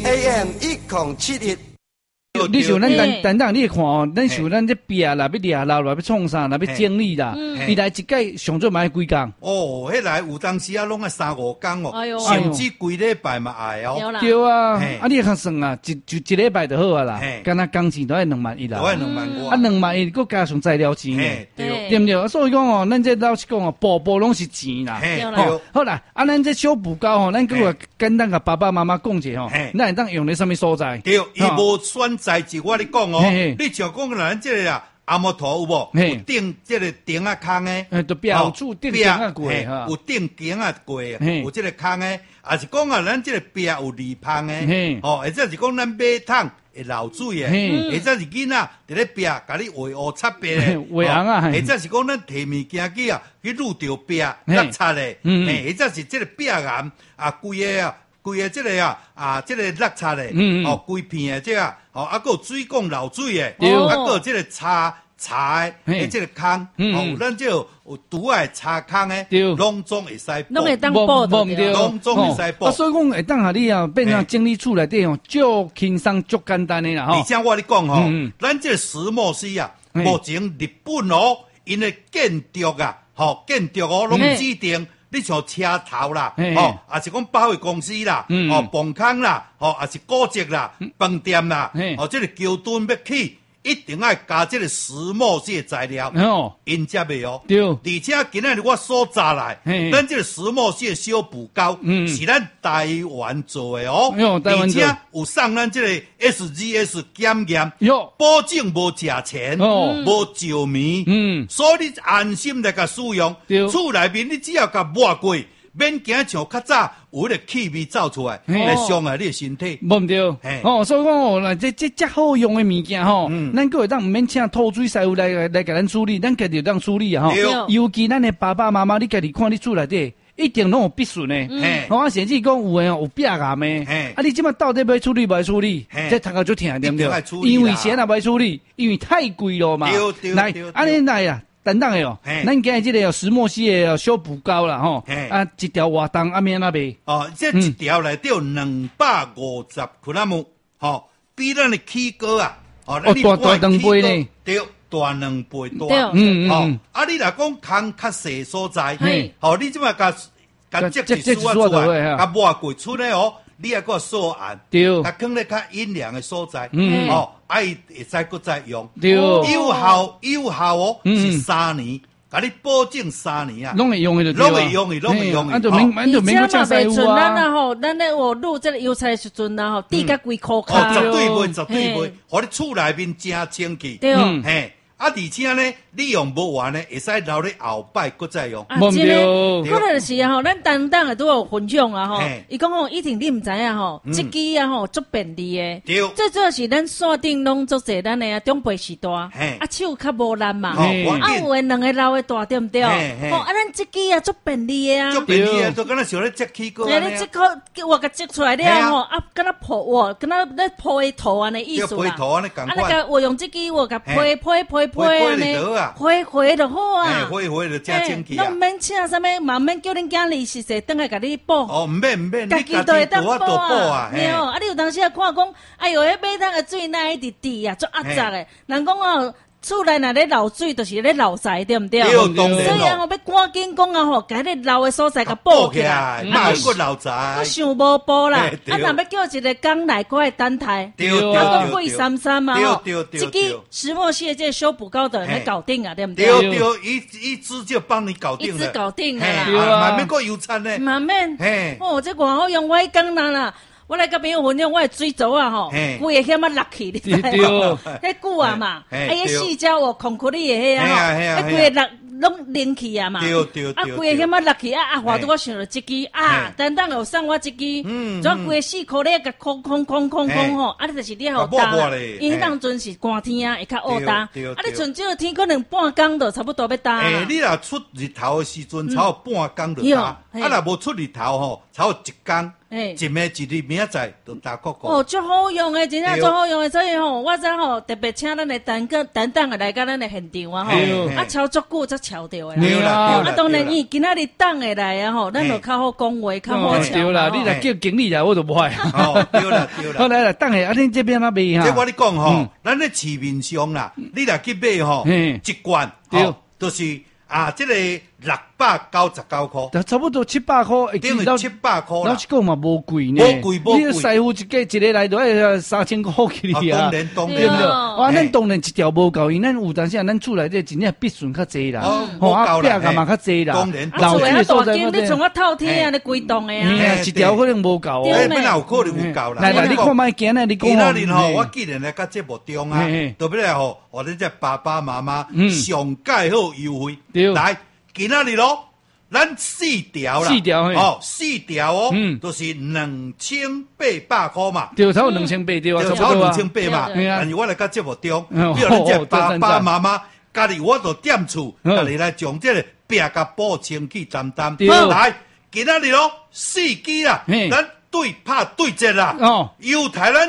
AM 1071。 你像咱等等，你看哦，咱像咱这壁啦，要掠楼啦，要创啥啦，要整理啦，伊来一届上做买几工？ 哦，迄来有当时啊，拢啊3-5工哦，甚至规礼拜嘛爱哦。 对啊，啊你较算啊，就一礼拜就好啊啦，干那工钱都要2万1啦， 都要2万5 啊2万1，佮加上材料钱诶，对不对？所以讲哦，咱这老实讲哦，步步拢是钱啦。好啦，啊咱这小补膏吼，咱佮简单甲爸爸妈妈讲者吼，咱会当用咧什么所在？ 对，伊无选材质，我咧讲哦，你像讲咱这个啊。阿摩陀有无？有顶这个顶啊空诶， 都标注顶顶啊过哈， 有顶顶啊过，有这个空诶，也是讲啊，咱这个壁有泥芳诶，哦，或者是讲咱马桶会漏水诶，或者是囡仔伫咧壁甲你画乌擦白诶， 画红啊， 或者是讲咱摕物件去啊，去撸着壁落擦诶，或者是这个壁岩啊，规个这个啊，这个落擦诶，哦，规片诶这个。哦，啊，还有水管漏水诶，啊，还有这个茶诶，这个坑，哦，咱这有拄爱茶坑诶，拢总会使补， 拢会当补的， 拢总会使补。 所以讲会当下你啊，变成整理厝内底哦，足轻松足简单诶啦， 而且我咧讲吼，咱这石墨烯啊，目前日本哦，因诶建筑啊，建筑哦，拢指定。你像车头啦，哦，也是讲保卫公司啦，哦，磅空啦，哦，也是古迹啦，饭店啦，哦，这个桥墩要起，一定要加这个石墨烯材料，因才袂哦。对，而且今仔日我所查来，咱这个石墨烯小补膏是咱台湾做的哦，而且有送咱这个 SGS 检验，保证无食钱，无石棉，所以你安心来甲使用。厝内面你只要甲抹过。免惊像较早有迄个气味走出来，来伤害你的身体。 无毋对，所以讲哦，这好用的物件吼，咱各会当毋免请透水师傅来甲咱处理，咱家己当处理啊吼。尤其咱的爸爸妈妈，你家己看你厝内底，一定拢有必须呢。我甚至讲有诶有壁癌诶，啊你即摆到底要处理无处理？这头壳就疼对不对？因为钱也无处理，因为太贵了嘛。来，安尼来啊！等等的哦，咱今日这个石墨烯的小补膏啦吼，啊一条偌重啊免那卖？ 哦，这一条内底有250克拉姆，吼，比咱的起锅啊，哦， 大2倍呢， 对，大2倍大，哦，啊你若讲空较细所在，吼，你即摆甲积一束出来，甲抹过出来哦。你还搁锁暗，对，甲放咧较阴凉的所在，哦，啊伊会使搁再用，对，有效哦，是3年，甲你保证3年啊， 拢会用的， 拢会用的。 啊，就免个请师傅啊。 咱啊吼，咱咧我录这个油菜的时阵啊吼，滴甲规箍骹， 绝对袂，互你厝内面真清气， 对， 嘿。啊，而且呢，你用不完呢，会使留咧后摆搁再用。 啊，真诶，可能是啊吼，咱等等都有分享啊吼。伊讲吼，一定你毋知影吼，这支啊吼足便利诶。对，最主要是咱锁定拢足侪咱诶啊，中辈时代，啊手较无烂嘛。啊有诶2个老诶大对毋对？哦，啊咱这支啊足便利诶啊。 足便利啊，都敢若像咧折起锅安尼。 你这个我甲折出来了吼，啊敢若破哇，敢若咧破诶头安尼意思啦。 破头安尼共款。 啊那个我用这支我甲批安尼，回就好啊， 回就真清气啊。 拢免请啥物，嘛免叫恁囝儿实实等下甲你补。 哦，毋免， 家己都会当补啊。对哦，啊你有当时啊看讲，哎哟，迄马桶的水哪一直滴啊，足压杂的。人讲哦，厝内若咧漏水，就是咧漏屎，对毋对？所以啊，我要赶紧讲啊吼，甲迄个漏的所在甲补起来， 莫搁漏屎。 我想无补啦，啊，若要叫一个工来过来等待，啊，个贵33嘛吼，一支石墨烯的这小补膏的来搞定啊，对毋对？ 对，一支就帮你搞定了， 一支搞定了啦，慢慢搁油餐呢， 慢慢，哦，这偌好用，我迄工人啦。我来甲朋友分享，我的水槽啊吼，规个险啊落去，你知？迄久啊嘛，迄四角哦，空壳里的迄啊吼，迄规个拢冷去啊嘛，啊规个险啊落去啊，话拄我想到这支啊，等等有送我这支，怎规个4颗咧甲空吼，啊你就是你好打，因迄当阵是寒天啊，会较乌打，啊你春少天可能半工就差不多要打。 你若出日头的时阵，差不多半工就打，啊若无出日头吼。 差不多一天，一暝一日明仔就打国国。 哦，足好用诶，真正足好用诶，所以吼，我知吼特别请咱诶等等来到咱诶现场啊吼，啊超足久才超着诶。 对啦， 啊当然伊今仔日等下来啊吼，咱就较好讲话，较好对啦，你来叫经理来，我都不爱。 哦，对啦。 好来，等下，恁这边啊卖哈。 这我你讲吼，咱咧市面上啦，你来去买吼，一罐吼，就是这个699块， 差不多700块， 等于700块啦。 老实讲嘛，无贵呢， 无贵。 你师傅一个来都要3000块起哩啊， 当然， 对不对？哇，咱当然一条无够，因咱有当时咱厝内底真正必须较济啦，壁个嘛较济啦。 当然， 老厝大间，你从我透天啊，你规栋诶啊， 一条可能无够啊。 本来有可能有够啦。 来，你看卖今日你讲今仔日吼，我既然来到节目中啊，特别来吼，我哋这爸爸妈妈上介好优惠，来，今仔日咯。咱4条啦，4条哦，都是2800块嘛， 对，差不多2800对啊， 差不多2800嘛。但是我来到节目中，比如咱这爸爸妈妈，家己我就踮厝，家己来将这个壁甲补清气淡淡。来，今仔日咯，4支啦，咱对拍对折啦，优待咱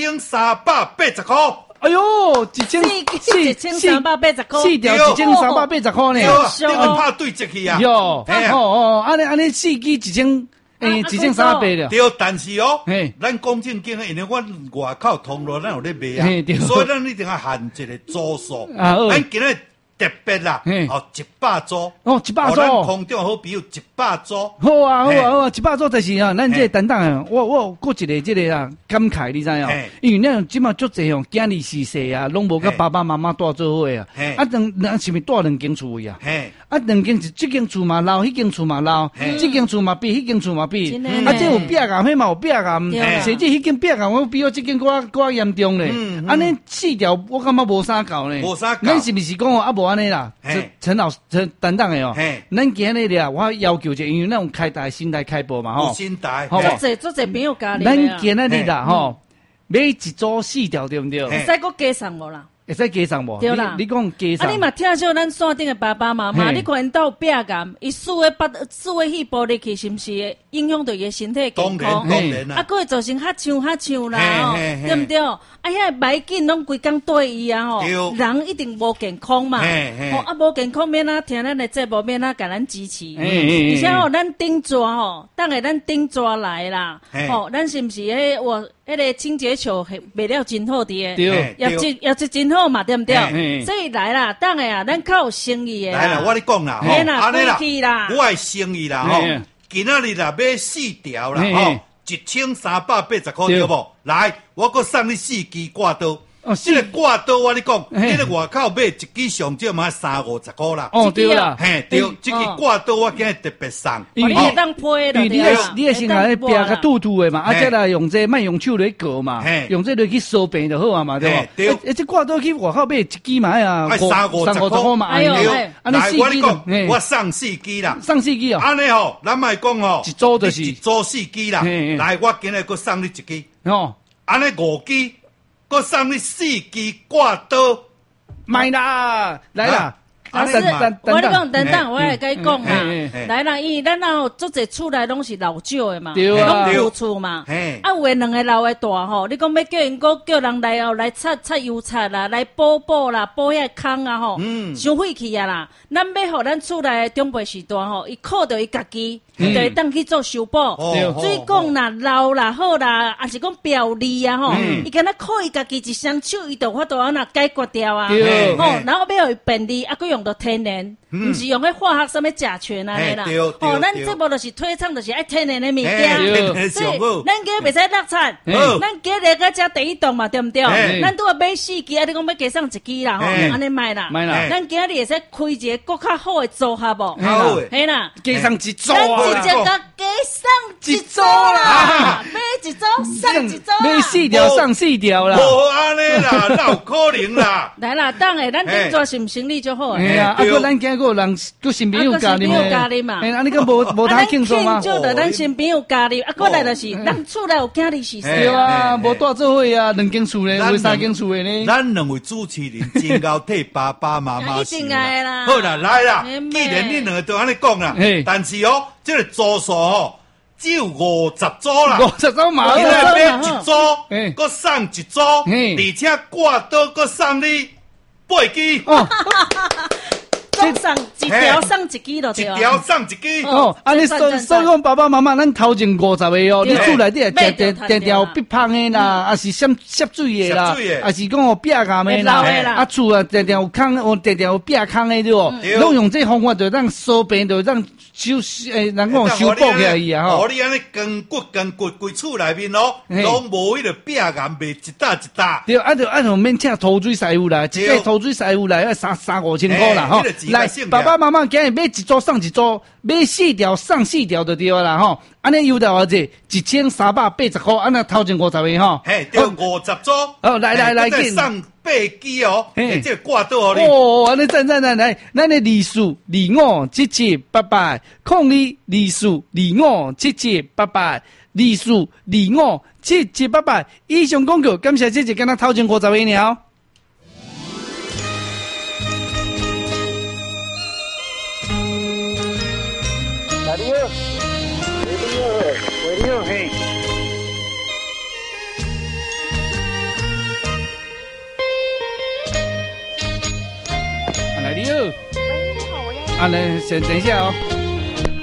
1380块。 哎呦，1380块，4条1380块呢， 对，拍对折去啊！ 哟，安尼4支1380了。 对，但是哦，咱讲正经，因为我外口通路咱有咧卖啊，所以咱一定要限一个组数。咱今日特别啦，100组 ，100组， 咱空中好比有100组。 好啊，100组就是啊，咱这等等啊，我过一个这个啊感慨，你知影？因为咱即马足济哦，囝儿逝世啊，拢无甲爸爸妈妈带做伙啊，咱是咪带2间厝位啊？2间是这间厝嘛老，迄间厝嘛老，这间厝嘛比，迄间厝嘛比，这有壁癌，迄嘛有壁癌，甚至迄间壁癌我比我这间更严重咧。安尼4条我感觉无啥够咧，咱是不是讲啊无安尼啦？陈等等的哦，咱今日咧，我要求就因为咱有开台新台开播嘛吼， 新台， 做者朋友加入。 咱今日啦吼，买一组4条对不对？ 会使搁加上无啦？ 会使加上无？ 对啦， 你讲加上。 你嘛听说咱线顶的爸爸妈妈，你看因兜壁癌，伊四个细胞入去，是毋是会影响到伊的身体健康？ 当然啊，会造成哈唱啦，对不对？哎呀，白紧拢规工对伊啊吼，人一定无健康嘛。无健康免啊听咱的节目，免啊甲咱支持。而且咱顶座等下咱顶座来啦，咱是毋是迄个清洁球卖了真好滴的，业绩真好嘛，对不对？所以来啦，等下啊，咱较有生意的。 来啦，我你讲啦， 安尼啦， 我的生意啦，今仔日啦买4条啦，1380块对不？来，我搁送你4支挂刀。这个挂刀我你讲，你咧外口买一支上少嘛30-50块啦。 对啦， 对，这支挂刀我今日特别送。 你会当配的， 你的先下咧壁甲堵堵的嘛，再来用这莫用手来割嘛，用这落去烧平就好啊嘛，对不？这挂刀去外口买一支嘛呀，30-50块嘛， 哎呦， 来我你讲，我送4支啦， 送4支哦。 安尼吼，咱莫讲吼， 一组就是一组4支啦。来，我今日搁送你1支，安尼5支。我送你4支挂刀， 买啦，来啦！ 老师，我你讲等等，我来甲你讲嘛。来啦，因为咱足侪厝内拢是老少的嘛，拢旧厝嘛。啊，有诶2个老诶大吼，你讲要叫因个叫人来来擦油漆啦，来补啦，补遐空啊吼，伤费气啊啦。咱要互咱厝内长辈时代吼，伊靠着伊家己。就会当去做修补，水管啦、漏啦、好啦，还是讲表利啊吼，伊敢若靠伊家己一双手，伊就法度安那解决掉啊。然后要互伊便利，啊，佮用到天然，毋是用迄化学什么甲醛安尼啦。咱这部就是推倡，就是爱天然的物件。所以咱今日袂使落菜，咱今日个只第一档嘛，对毋对？咱拄啊买4支，啊，你讲要加上1支啦，吼，安尼买啦。咱今日会使开一个更较好的组合无？ 好， 嘿啦， 加上1组啊。 直接加上1组啦，买1组上1组， 买4条上4条啦， 无安尼啦，哪有可能啦？ 来啦，等下咱顶座是毋生理就好诶。 啊，啊，咱今个人个新朋友加入嘛，啊，你个无通庆祝吗？ 庆祝的咱新朋友加入，啊，过来就是咱厝内有囝儿逝世， 对啊，无带做伙啊，2间厝咧，有3间厝诶呢。 咱2位主持人真够替爸爸妈妈想啦。 好啦，来啦，既然你2个都安尼讲啦，但是哦。这个组数吼只有50组啦 ，50组嘛， 你来买一组，搁送一组，而且挂刀搁送你8支。 总送一条送一支就对啊， 一条送一支。 哦，安尼所以讲爸爸妈妈，咱头前50个哦，你厝内底定条必芳的啦，还是涉水的啦，还是讲壁岩的啦，啊厝啊定定有坑，定定有壁坑的对不？拢用这方法就让收病，就让人讲修补起来伊啊吼。 你安尼根骨规厝内面咯，拢无迄个壁岩袂一搭一搭。 对，就免请土水师傅啦，一个土水师傅来要3-5千块啦吼。来，爸爸妈妈今日买一组送一组，买4条送4条就对啦吼。安尼优待偌济，1380块，安尼头前50个吼。 嘿，对，50组。 哦，来， 再送8支哦，这挂倒互你。 哦，安尼赞，来，咱的24257788，02257788，24257788。以上广告，感谢这一间仔头前50个鸟。 radio，嘿。 来，你好。喂，你好，我要。啊，来，先等一下哦。